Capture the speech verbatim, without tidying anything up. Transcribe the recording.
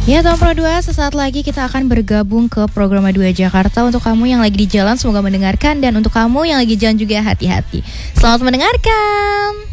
Ya, Tom Pro dua, sesaat lagi kita akan bergabung ke program dua Jakarta. Untuk kamu yang lagi di jalan, semoga mendengarkan. Dan untuk kamu yang lagi jalan juga, hati-hati. Selamat mendengarkan.